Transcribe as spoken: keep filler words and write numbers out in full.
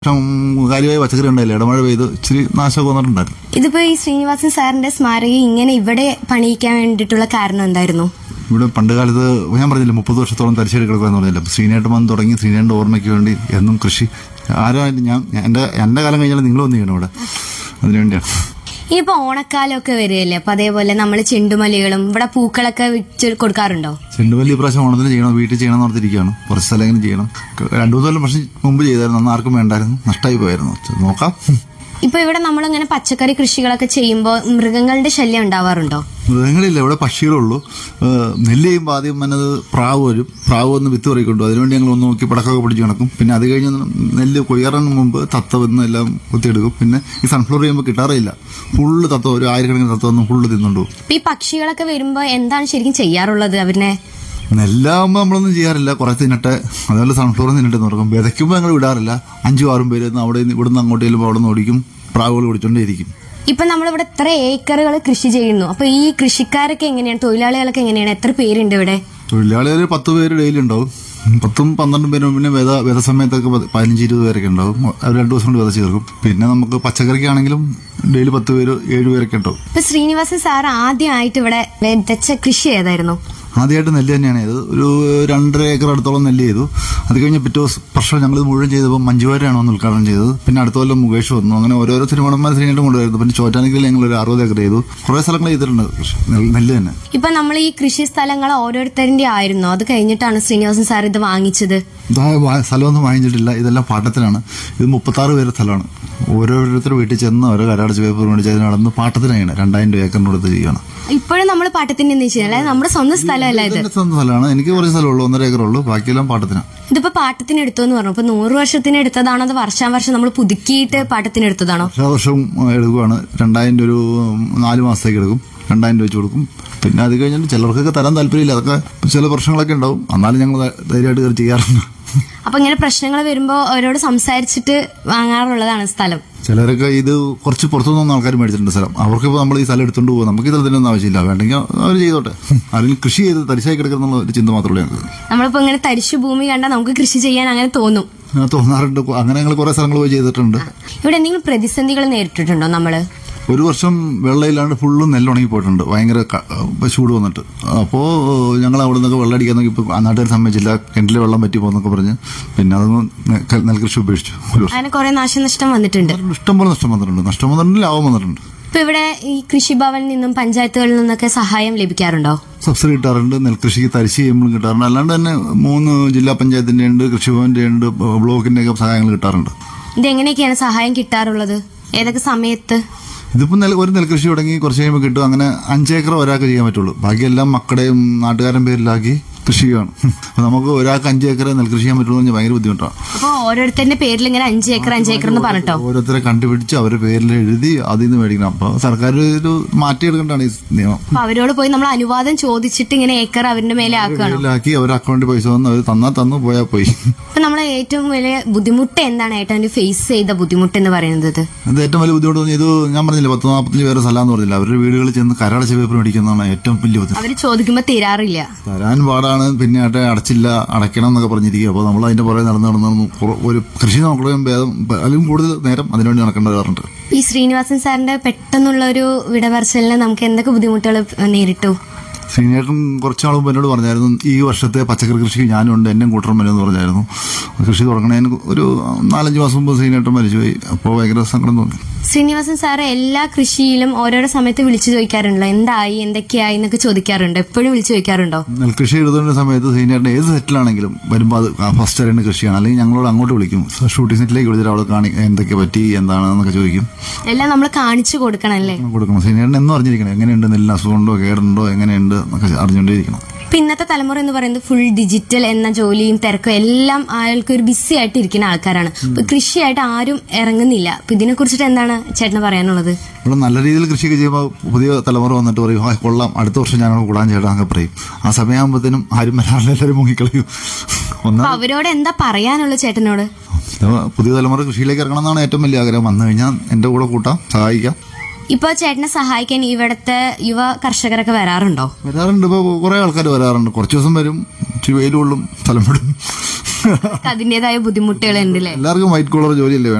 കാര്യമായി പച്ചക്കറി ഉണ്ടായില്ല, ഇടമഴ പെയ്ത് ഇച്ചിരി നാശമൊക്കെ വന്നിട്ടുണ്ടായിരുന്നു. ഇതിപ്പോ ഈ ശ്രീനിവാസൻ സാറിന്റെ സ്മാരക ഇങ്ങനെ ഇവിടെ പണിയിക്കാൻ വേണ്ടിയിട്ടുള്ള കാരണം എന്തായിരുന്നു? ഇവിടെ പണ്ട് കാലത്ത് ഞാൻ പറഞ്ഞില്ല മുപ്പത് വർഷത്തോളം തരിശേരി കിടക്കുകയെന്ന് പറഞ്ഞില്ല. ശ്രീനേട്ടൻ തുടങ്ങി ശ്രീനേട്ടൻ്റെ ഓർമ്മയ്ക്ക് വേണ്ടി എന്നും കൃഷി ആരും ഞാൻ എന്റെ എന്റെ കാലം കഴിഞ്ഞാൽ നിങ്ങൾ വന്നു ചെയ്യണം ഇവിടെ, അതിനുവേണ്ടിയാണ്. ഇനിയിപ്പോ ഓണക്കാലമൊക്കെ വരികയല്ലേ, അപ്പൊ അതേപോലെ നമ്മൾ ചെണ്ടുമല്ലികളും ഇവിടെ പൂക്കളൊക്കെ വിറ്റ് കൊടുക്കാറുണ്ടോ? ചെണ്ടുമല്ലി ഇപ്രാവശ്യം ഓണത്തിന് ചെയ്യണം, വീട്ടിൽ ചെയ്യണം എന്ന് ഓർത്തിരിക്കുകയാണ്. കുറച്ച് സ്ഥലങ്ങളും ചെയ്യണം. രണ്ടു മൂന്ന് കൊല്ലം പക്ഷേ മുമ്പ് ചെയ്തായിരുന്നു, അന്ന് ആർക്കും വേണ്ടായിരുന്നു, നഷ്ടമായി പോയായിരുന്നു. നോക്കാം. ഇപ്പൊ ഇവിടെ നമ്മളിങ്ങനെ പച്ചക്കറി കൃഷികളൊക്കെ ചെയ്യുമ്പോൾ മൃഗങ്ങളുടെ ശല്യം ഉണ്ടാവാറുണ്ടോ? മൃഗങ്ങളില്ല, ഇവിടെ പക്ഷികളുള്ളൂ. നെല്ല് ചെയ്യുമ്പോൾ ആദ്യം വന്നത് പ്രാവ് വരും. പ്രാവ് ഒന്ന് വിത്ത് പറയിക്കൊണ്ടു, അതിനുവേണ്ടി ഞങ്ങൾ ഒന്ന് നോക്കി പടക്കമൊക്കെ പിടിച്ച് കിടക്കും. പിന്നെ അത് കഴിഞ്ഞ് നെല്ല് കൊയ്യാറിന് മുമ്പ് തത്ത വന്ന് എല്ലാം കുത്തിയെടുക്കും. പിന്നെ ഈ സൺഫ്ലവർ ചെയ്യുമ്പോൾ കിട്ടാറില്ല, ഫുള്ള് തത്ത, ഒരു ആയിരക്കണക്കിന് തത്ത വന്ന് ഫുള്ള് തിന്നുണ്ടു. ഈ പക്ഷികളൊക്കെ വരുമ്പോ എന്താണ് ശരിക്കും ചെയ്യാറുള്ളത്? അവരിനെ നെല്ലാകുമ്പോൾ നമ്മളൊന്നും ചെയ്യാറില്ല, കുറെ തിന്നട്ടെ, അതുപോലെ സൺഫ്ലവർ തിന്നിട്ട് നോക്കും. വിതയ്ക്കുമ്പോൾ ഞങ്ങൾ വിടാറില്ല. അഞ്ചും ആറും പേര് അവിടെ ഇവിടുന്ന് അങ്ങോട്ട് ചെല്ലുമ്പോൾ അവിടെ നിന്ന് ഓടിക്കും, പ്രാവുകൾ ഓടിച്ചോണ്ടേയിരിക്കും. ഇപ്പൊ നമ്മളിവിടെ എത്ര ഏക്കറുകൾ കൃഷി ചെയ്യുന്നു, അപ്പൊ ഈ കൃഷിക്കാരൊക്കെ എങ്ങനെയാണ്, തൊഴിലാളികളൊക്കെ എങ്ങനെയാണ്, എത്ര പേരുണ്ട് ഇവിടെ? തൊഴിലാളികൾ പത്ത് പേര് ഡെയിലി ഉണ്ടാവും, പത്തും പന്ത്രണ്ടും പേരും. പിന്നെ വിത വിത സമയത്തൊക്കെ പതിനഞ്ച് ഇരുപത് പേരൊക്കെ ഉണ്ടാവും, അവർ രണ്ടു ദിവസം കൊണ്ട് വിതച്ച് തീർക്കും. പിന്നെ നമുക്ക് പച്ചക്കറിക്കാണെങ്കിലും ഡെയിലി പത്ത് പേര് ഏഴ് പേരൊക്കെ ഉണ്ടാവും. ഇപ്പൊ ശ്രീനിവാസൻ സാർ ആദ്യമായിട്ട് ഇവിടെ വിതച്ച കൃഷി ഏതായിരുന്നു? ആദ്യമായിട്ട് നെല്ല് തന്നെയാണ് ചെയ്തത്. ഒരു രണ്ടര ഏക്കർ അടുത്തോളം നെല്ല് ചെയ്തു. അത് കഴിഞ്ഞ് പിറ്റേ വർഷം ഞങ്ങൾ മുഴുവൻ ചെയ്തപ്പോൾ മഞ്ജുവാരാണ് വന്ന് ഉദ്ഘാടനം ചെയ്തത്. പിന്നെ അടുത്ത കൊല്ലം മുകേഷ് വന്നു. അങ്ങനെ ഓരോരോ സിനിമടന്മാർ ശ്രീനേട്ടം കൊണ്ടുവരുന്നു. പിന്നെ ചോറ്റാനിക്കൽ ഞങ്ങൾ ഒരു അറുപത് ഏക്കർ ചെയ്തു. കുറെ സ്ഥലങ്ങൾ ചെയ്തിട്ടുണ്ട് നെല്ല് തന്നെ. ഇപ്പൊ നമ്മൾ ഈ കൃഷി സ്ഥലങ്ങൾ ഓരോരുത്തരുടെ ആയിരുന്നു, അത് കഴിഞ്ഞിട്ടാണ് ശ്രീനിവാസൻ സാർ ഇത് വാങ്ങിച്ചത്? സ്ഥലമൊന്നും വാങ്ങിച്ചിട്ടില്ല, ഇതെല്ലാം പാട്ടത്തിനാണ്. ഇത് മുപ്പത്താറ് പേരുടെ സ്ഥലമാണ്. ഓരോരുത്തർ വീട്ടിൽ ചെന്ന് ഓരോ കരാടച്ച് പേപ്പർ മേടിച്ച് അതിന് നടന്ന് പാട്ടത്തിനാണ് രണ്ടായിരം രൂപ ഏക്കറിനടുത്ത് ചെയ്യണം. ഇപ്പോഴും നമ്മൾ പാട്ടത്തിന് അല്ലാതെ നമ്മുടെ സ്വന്തം സ്ഥലമല്ല ഇത്? സ്വന്തം സ്ഥലമാണ്. എനിക്ക് കുറച്ച് സ്ഥലമുള്ളൂ, ഒന്നര ഏക്കർ ഉള്ളൂ, ബാക്കിയെല്ലാം പാട്ടത്തിനാണ്. ഇതിപ്പോ പാട്ടത്തിന് എടുത്തോന്ന് പറഞ്ഞു, ഇപ്പൊ നൂറ് വർഷത്തിന് എടുത്തതാണോ അത് വർഷാവർഷം നമ്മൾ പുതുക്കിയിട്ട് പാട്ടത്തിന് എടുത്തതാണോ? വർഷം എടുക്കുവാണ്. രണ്ടായിരം രൂപ ഒരു നാല് മാസത്തേക്ക് എടുക്കും, രണ്ടായിരം രൂപ വെച്ച് കൊടുക്കും. പിന്നെ അത് കഴിഞ്ഞിട്ട് ചിലർക്കൊക്കെ തരാൻ താല്പര്യമില്ല, അതൊക്കെ ചില പ്രശ്നങ്ങളൊക്കെ ഉണ്ടാവും. എന്നാലും ഞങ്ങൾ ധൈര്യമായിട്ട് കയറി ചെയ്യാറുണ്ട്. അപ്പൊ ഇങ്ങനെ പ്രശ്നങ്ങൾ വരുമ്പോ അവരോട് സംസാരിച്ചിട്ട് വാങ്ങാറുള്ളതാണ് സ്ഥലം? ചിലരൊക്കെ ഇത് കുറച്ച് പുറത്തുനിന്ന് ആൾക്കാർ മേടിച്ചിട്ടുണ്ട് സ്ഥലം. അവർക്കിപ്പോൾ നമ്മൾ ഈ സ്ഥലം എടുത്തുകൊണ്ട് പോകും, നമുക്ക് ഇതിനൊന്നും ആവശ്യമില്ല, വേണ്ടെങ്കിൽ അവർ ചെയ്തോട്ടെ. അതിന് കൃഷി ചെയ്ത് തരിശായി കിടക്കുന്ന ഒരു ചിന്ത മാത്രമേ ഞങ്ങൾക്ക്. നമ്മളിപ്പോ ഇങ്ങനെ തരിശു ഭൂമി കണ്ടാൽ നമുക്ക് കൃഷി ചെയ്യാൻ അങ്ങനെ തോന്നും, തോന്നാറുണ്ട്. അങ്ങനെ ഞങ്ങൾ കുറെ സ്ഥലങ്ങൾ പോയി ചെയ്തിട്ടുണ്ട്. ഇവിടെ എന്തെങ്കിലും പ്രതിസന്ധികൾ നേരിട്ടിട്ടുണ്ടോ നമ്മള്? ഒരു വർഷം വെള്ളമില്ലാണ്ട് ഫുള്ളും നെല്ലുണങ്ങി പോയിട്ടുണ്ട്, ഭയങ്കര ചൂട് വന്നിട്ട്. അപ്പോൾ ഞങ്ങൾ അവിടെ നിന്നൊക്കെ വെള്ളം അടിക്കാൻ നോക്കി, ഇപ്പോൾ നാട്ടുകാർ സമ്മതിച്ചില്ല, കിണറ്റിൽ വെള്ളം പറ്റി പോകുന്നൊക്കെ പറഞ്ഞ് പിന്നെ അതൊന്നും നെൽകൃഷി ഉപേക്ഷിച്ചു. അങ്ങനെ കുറെ നാശനഷ്ടം വന്നിട്ടുണ്ട്, ഇഷ്ടംപോലെ നഷ്ടം വന്നിട്ടുണ്ട്. നഷ്ടം വന്നിട്ടുണ്ട്, ലാഭം വന്നിട്ടുണ്ട്. ഇപ്പൊ ഇവിടെ ഈ കൃഷിഭവനിൽ നിന്നും പഞ്ചായത്തുകളിൽ നിന്നൊക്കെ സഹായം ലഭിക്കാറുണ്ടോ? സബ്സിഡി കിട്ടാറുണ്ട്, നെൽകൃഷിക്ക് തരിശ് ചെയ്യുമ്പോഴും കിട്ടാറുണ്ട്. അല്ലാണ്ട് തന്നെ മൂന്ന് ജില്ലാ പഞ്ചായത്തിന്റെ ഉണ്ട്, കൃഷിഭവന്റെ ഉണ്ട്, ബ്ലോക്കിന്റെ ഒക്കെ സഹായങ്ങൾ കിട്ടാറുണ്ട്. ഇതെങ്ങനെയൊക്കെയാണ് സഹായം കിട്ടാറുള്ളത്? ഏതൊക്കെ സമയത്ത്? ഇതിപ്പോ ഒരു നെൽകൃഷി തുടങ്ങി കുറച്ച് കഴിയുമ്പോൾ കിട്ടും. അങ്ങനെ അഞ്ചേക്കർ ഒരാൾക്ക് ചെയ്യാൻ പറ്റുള്ളൂ, ബാക്കിയെല്ലാം മക്കളുടെയും നാട്ടുകാരൻ പേരിലാക്കി കൃഷി ചെയ്യണം. അപ്പൊ നമുക്ക് ഒരാൾക്ക് അഞ്ച് ഏക്കർ നെൽകൃഷി ചെയ്യാൻ പറ്റുള്ളൂ, ഭയങ്കര ബുദ്ധിമുട്ടാണ്. അപ്പൊ ഓരോരുത്തരുടെ പേരിൽ ഇങ്ങനെ അഞ്ച് ഏക്കർ അഞ്ച് ഏക്കർ എന്ന് പറഞ്ഞിട്ടോ ഓരോരുത്തരെ കണ്ടുപിടിച്ച് അവരുടെ പേരിൽ എഴുതി അതിൽ നിന്ന് മേടിക്കണം. അപ്പൊ സർക്കാർ ഒരു മാറ്റിയെടുക്കേണ്ടതാണ് ഈ നിയമം. അപ്പൊ അവരോട് പോയി നമ്മൾ അനുവാദം ചോദിച്ചിട്ട് ഇങ്ങനെ ഏക്കർ അവരുടെ മേലെ ആക്കി അവരുടെ അക്കൗണ്ടിൽ പൈസ വന്ന് അവർ തന്നാ തന്നു, പോയാൽ പോയി. അപ്പൊ നമ്മളെ ഏറ്റവും വലിയ ബുദ്ധിമുട്ട് എന്താണ് ഏട്ടൻ ഫേസ് ചെയ്ത ബുദ്ധിമുട്ട് എന്ന് പറയുന്നത്? അത് ഏറ്റവും വലിയ ബുദ്ധിമുട്ട് ഇത് ഞാൻ പറഞ്ഞില്ല, പത്ത് നാൽപ്പത്തഞ്ച് പേരെ സ്ഥലം എന്ന് പറഞ്ഞില്ല, അവരുടെ വീടുകളിൽ ചെന്ന് കരാടച്ച പേപ്പർ മേടിക്കുന്നതാണ് ഏറ്റവും വലിയ ബുദ്ധിമുട്ട്. അവർ ചോദിക്കുമ്പോൾ തരാറില്ല, തരാൻ പാടാണ്. പിന്നെ അടച്ചില്ല, അടയ്ക്കണം എന്നൊക്കെ പറഞ്ഞിരിക്കുക. അപ്പോൾ നമ്മൾ അതിന്റെ പുറകെ നടന്ന് നടന്നു ഒരു കൃഷി നോക്കണം ഭേദം, അതിലും കൂടുതൽ നേരം അതിനുവേണ്ടി നടക്കേണ്ടതാറുണ്ട്. ഈ ശ്രീനിവാസൻ സാറിന്റെ പെട്ടെന്നുള്ള ഒരു വിടപറച്ചിലിന് നമുക്ക് എന്തൊക്കെ ബുദ്ധിമുട്ടുകൾ നേരിട്ടു? ശ്രീനേട്ടൻ കുറച്ചാൾ മുമ്പ് എന്നോട് പറഞ്ഞായിരുന്നു, ഈ വർഷത്തെ പച്ചക്കറി കൃഷി ഞാനും ഉണ്ട്, എന്നെ കൂട്ടണം എന്ന് പറഞ്ഞായിരുന്നു. കൃഷി തുടങ്ങണതിന് ഒരു നാലഞ്ച് മാസം മുമ്പ് ശ്രീനേട്ടൻ മരിച്ചുപോയി. അപ്പോൾ ഭയങ്കര സങ്കടം തോന്നി. ശ്രീനിവാസൻ സാറ് എല്ലാ കൃഷിയിലും ഓരോരോ സമയത്ത് വിളിച്ചു ചോദിക്കാറുണ്ടോ, എന്തായി എന്തൊക്കെയായി എന്നൊക്കെ ചോദിക്കാറുണ്ട്? എപ്പോഴും വിളിച്ചു ചോദിക്കാറുണ്ടോ? നെൽകൃഷി എഴുതുന്ന സമയത്ത് ശ്രീനേട്ടൻ ഏത് സെറ്റിലാണെങ്കിലും വരുമ്പോൾ അത് ഫസ്റ്റ് അറിയുന്ന കൃഷിയാണ്, അല്ലെങ്കിൽ ഞങ്ങളോട് അങ്ങോട്ട് വിളിക്കും, ഷൂട്ടിംഗ് സെറ്റിലേക്ക് വിളിച്ചിട്ട് അവിടെ കാണി എന്തൊക്കെ പറ്റി എന്താണെന്നൊക്കെ ചോദിക്കും. എല്ലാം നമ്മൾ കാണിച്ചു കൊടുക്കണമല്ലേ? കൊടുക്കണം. ശ്രീനേട്ടൻ എന്ന് പറഞ്ഞിരിക്കണം, എങ്ങനെയുണ്ട്, നെല്ലിന് അസുഖമുണ്ടോ കേടുണ്ടോ എങ്ങനെയുണ്ട് എന്നൊക്കെ അറിഞ്ഞുകൊണ്ടിരിക്കണം. ഇപ്പൊ ഇന്നത്തെ തലമുറ എന്ന് പറയുന്നത് ഫുൾ ഡിജിറ്റൽ എന്ന ജോലിയും തിരക്കും എല്ലാം ആൾക്ക് ഒരു ബിസി ആയിട്ട് ഇരിക്കുന്ന ആൾക്കാരാണ്. ഇപ്പൊ കൃഷിയായിട്ട് ആരും ഇറങ്ങുന്നില്ല. അപ്പൊ ഇതിനെ കുറിച്ചിട്ട് എന്താണ് ചേട്ടന് പറയാനുള്ളത്? ഇവിടെ നല്ല രീതിയിൽ കൃഷിയൊക്കെ ചെയ്യുമ്പോൾ പുതിയ തലമുറ വന്നിട്ട് പറയും, കൊള്ളാം, അടുത്ത വർഷം ഞാനോട് കൂടാൻ ചേട്ടാ എന്നൊക്കെ പറയും. ആ സമയമാകുമ്പോഴത്തേനും ആരും വരാറില്ല, എല്ലാവരും മുങ്ങിക്കളയും. അവരോട് എന്താ പറയാനുള്ളത് ചേട്ടനോട്? പുതിയ തലമുറ കൃഷിയിലേക്ക് ഇറങ്ങണം എന്നാണ് ഏറ്റവും വലിയ ആഗ്രഹം. വന്നു കഴിഞ്ഞാൽ എന്റെ കൂടെ കൂട്ടാം, സഹായിക്കാം. ഇപ്പൊ ചേട്ടനെ സഹായിക്കാൻ ഇവിടുത്തെ യുവ കർഷകരൊക്കെ വരാറുണ്ടോ? വരാറുണ്ട്. ഇപ്പൊ കുറെ ആൾക്കാർ വരാറുണ്ട്. കുറച്ചു ദിവസം വരും, വെയിൽ കൊള്ളും, സ്ഥലം വിടും. അതിന്റേതായ ബുദ്ധിമുട്ടുകൾ ഉണ്ട് അല്ലേ? എല്ലാവർക്കും വൈറ്റ് കോളർ ജോലിയല്ലേ